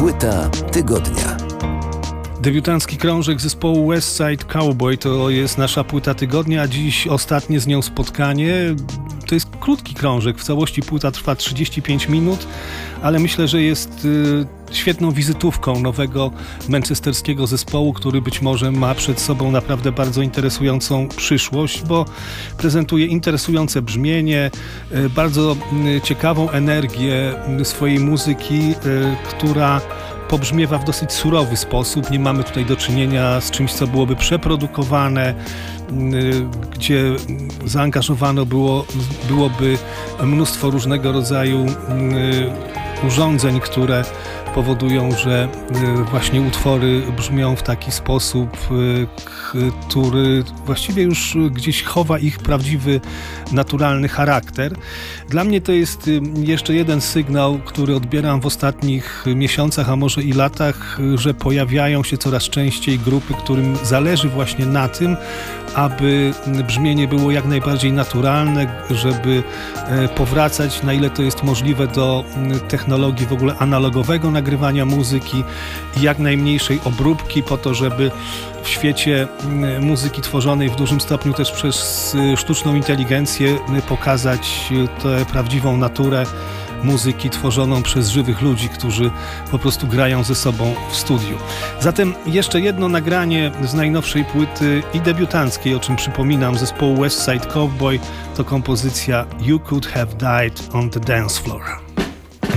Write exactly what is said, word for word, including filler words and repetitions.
Płyta tygodnia. Debiutancki krążek zespołu West Side Cowboy to jest nasza płyta tygodnia, a dziś ostatnie z nią spotkanie. To jest krótki krążek, w całości płyta trwa trzydzieści pięć minut, ale myślę, że jest y, świetną wizytówką nowego manchesterskiego zespołu, który być może ma przed sobą naprawdę bardzo interesującą przyszłość, bo prezentuje interesujące brzmienie, y, bardzo y, ciekawą energię y, swojej muzyki, y, która pobrzmiewa w dosyć surowy sposób. Nie mamy tutaj do czynienia z czymś, co byłoby przeprodukowane, gdzie zaangażowano było, byłoby mnóstwo różnego rodzaju urządzeń, które powodują, że właśnie utwory brzmią w taki sposób, który właściwie już gdzieś chowa ich prawdziwy, naturalny charakter. Dla mnie to jest jeszcze jeden sygnał, który odbieram w ostatnich miesiącach, a może i latach, że pojawiają się coraz częściej grupy, którym zależy właśnie na tym, aby brzmienie było jak najbardziej naturalne, żeby powracać, na ile to jest możliwe, do technologii w ogóle analogowego nagrywania muzyki i jak najmniejszej obróbki, po to, żeby w świecie muzyki tworzonej w dużym stopniu też przez sztuczną inteligencję pokazać tę prawdziwą naturę muzyki tworzoną przez żywych ludzi, którzy po prostu grają ze sobą w studiu. Zatem jeszcze jedno nagranie z najnowszej płyty i debiutanckiej, o czym przypominam, zespołu West Side Cowboy, to kompozycja You Could Have Died on the Dance Floor.